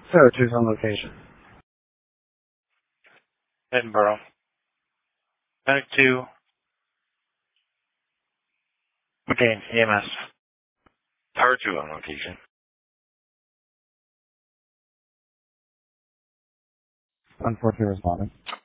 Tower 2's on location. Edinburgh. Medic 2. McCain, EMS. Tower 2 on location. 142 responding.